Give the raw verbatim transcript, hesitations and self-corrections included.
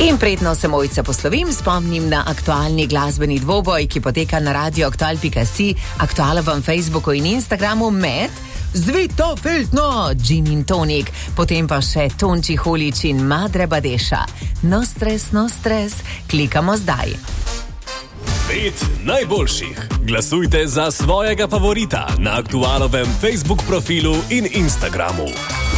In predno se mojca poslovim, spomnim na aktualni glasbeni dvoboj, ki poteka na radio aktual pika si, aktualovem Facebooku in Instagramu med Zvito Feltno, Gin in Tonik, potem pa še Tonči Hulič in Madre Badeša. No stres, no stres, klikamo zdaj. Pet najboljših. Glasujte za svojega favorita na aktualovem Facebook profilu in Instagramu.